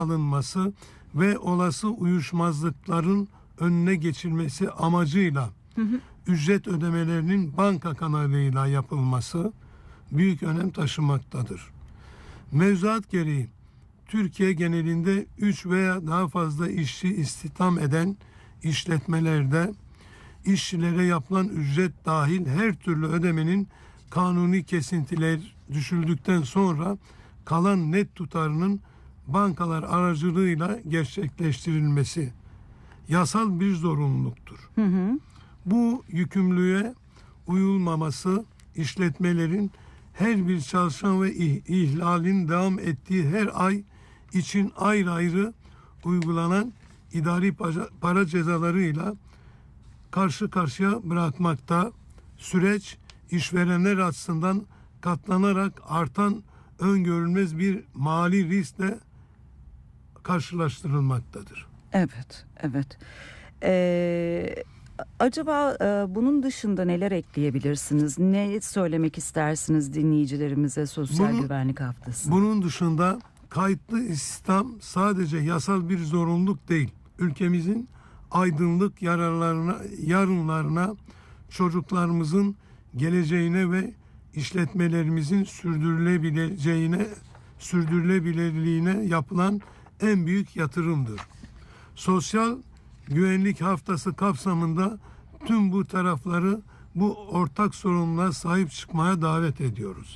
alınması ve olası uyuşmazlıkların önüne geçilmesi amacıyla ücret ödemelerinin banka kanalıyla yapılması büyük önem taşımaktadır. Mevzuat gereği Türkiye genelinde 3 veya daha fazla işçi istihdam eden işletmelerde işçilere yapılan ücret dahil her türlü ödemenin kanuni kesintiler düşüldükten sonra kalan net tutarının bankalar aracılığıyla gerçekleştirilmesi yasal bir zorunluluktur. Bu yükümlülüğe uyulmaması işletmelerin her bir çalışan ve ihlalin devam ettiği her ay için ayrı ayrı uygulanan idari para cezalarıyla karşı karşıya bırakmakta. Süreç işverenler açısından katlanarak artan öngörülmez bir mali riskle karşılaştırılmaktadır. Evet, evet. Acaba bunun dışında neler ekleyebilirsiniz? Ne söylemek istersiniz dinleyicilerimize Sosyal Güvenlik Haftası? Bunun dışında kayıtlı istihdam sadece yasal bir zorunluluk değil. Ülkemizin aydınlık yarınlarına, çocuklarımızın geleceğine ve işletmelerimizin sürdürülebilirliğine yapılan en büyük yatırımdır. Sosyal Güvenlik Haftası kapsamında tüm bu tarafları bu ortak sorunlara sahip çıkmaya davet ediyoruz.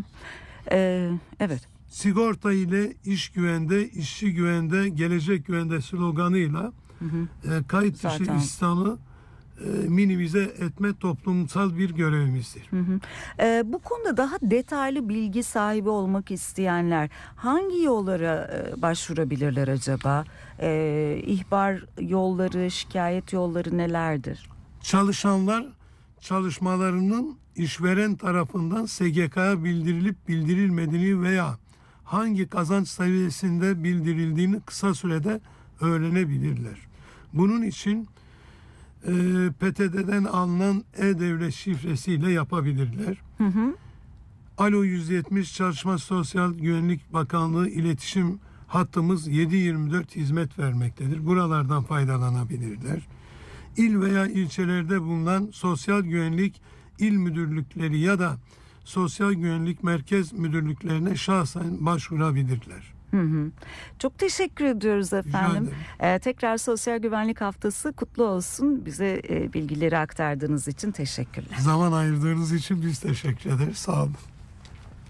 Evet. Sigorta ile iş güvende, işçi güvende, gelecek güvende sloganıyla kayıt dışı istihdamı minimize etme toplumsal bir görevimizdir. Bu konuda daha detaylı bilgi sahibi olmak isteyenler hangi yollara başvurabilirler acaba? İhbar yolları, şikayet yolları nelerdir? Çalışanlar çalışmalarının işveren tarafından SGK'ya bildirilip bildirilmediğini veya hangi kazanç seviyesinde bildirildiğini kısa sürede öğrenebilirler. Bunun için PTT'den alınan e-devlet şifresiyle yapabilirler. Alo 170 Çalışma Sosyal Güvenlik Bakanlığı iletişim hattımız 7/24 hizmet vermektedir. Buralardan faydalanabilirler. İl veya ilçelerde bulunan sosyal güvenlik il müdürlükleri ya da sosyal güvenlik merkez müdürlüklerine şahsen başvurabilirler. Çok teşekkür ediyoruz efendim. Tekrar Sosyal Güvenlik Haftası kutlu olsun. Bize bilgileri aktardığınız için teşekkürler. Zaman ayırdığınız için biz teşekkür ederiz. Sağ olun.